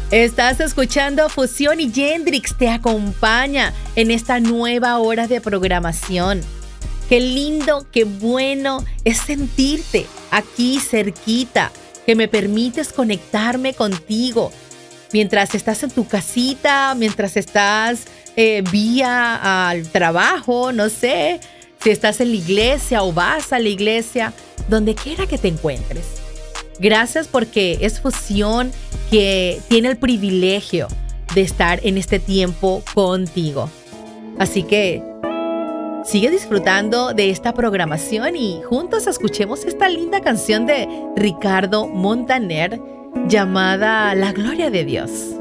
Estás escuchando Fusión y Gendrix te acompaña en esta nueva hora de programación. Qué lindo, qué bueno es sentirte aquí cerquita, que me permites conectarme contigo mientras estás en tu casita, mientras estás vía al trabajo, no sé, si estás en la iglesia o vas a la iglesia, donde quiera que te encuentres. Gracias porque es Fusión que tiene el privilegio de estar en este tiempo contigo. Así que sigue disfrutando de esta programación y juntos escuchemos esta linda canción de Ricardo Montaner llamada La Gloria de Dios.